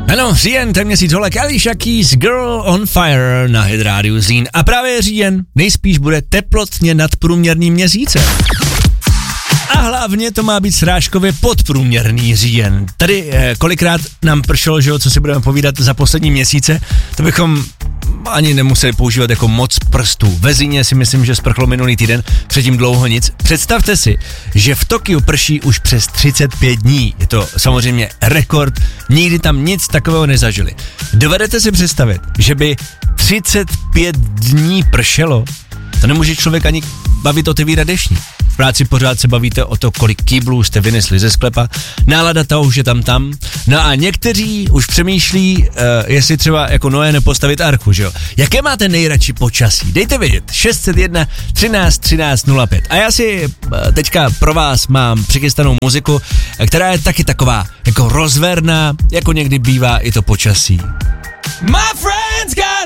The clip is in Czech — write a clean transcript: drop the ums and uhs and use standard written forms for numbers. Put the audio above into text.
Ano, říjen, ten měsíc holek Alicia Keys, Girl on Fire na Hit Radio Zlín. A právě říjen nejspíš bude teplotně nadprůměrný měsíce. A hlavně to má být srážkově podprůměrný říjen. Tady kolikrát nám pršelo, že jo, co si budeme povídat za poslední měsíce, to bychom ani nemuseli používat jako moc prstů. Ve Zlíně si myslím, že sprchlo minulý týden, předtím dlouho nic. Představte si, že v Tokiu prší už přes 35 dní. Je to samozřejmě rekord, nikdy tam nic takového nezažili. Dovedete si představit, že by 35 dní pršelo? To nemůže člověk ani bavit otevírat deštní. V práci pořád se bavíte o to, kolik kýblů jste vynesli ze sklepa, nálada ta už je tam. No a někteří už přemýšlí, jestli třeba jako Noé nepostavit archu, že jo. Jaké máte nejradši počasí? Dejte vědět, 601 13 13 05. A já si teďka pro vás mám přichystanou muziku, která je taky taková jako rozverná, jako někdy bývá i to počasí. My friends got